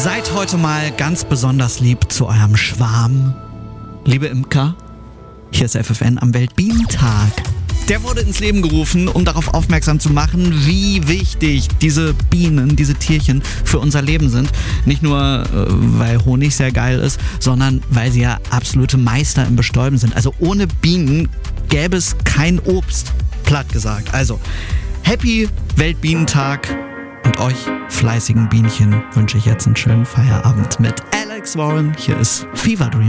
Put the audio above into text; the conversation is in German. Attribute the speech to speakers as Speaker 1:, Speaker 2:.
Speaker 1: Seid heute mal ganz besonders lieb zu eurem Schwarm. Liebe Imker, hier ist FFN am Weltbienentag. Der wurde ins Leben gerufen, um darauf aufmerksam zu machen, wie wichtig diese Bienen, diese Tierchen für unser Leben sind. Nicht nur, weil Honig sehr geil ist, sondern weil sie ja absolute Meister im Bestäuben sind. Also ohne Bienen gäbe es kein Obst, platt gesagt. Also, Happy Weltbienentag und euch fleißigen Bienchen wünsche ich jetzt einen schönen Feierabend mit Alex Warren. Hier ist Fever Dream.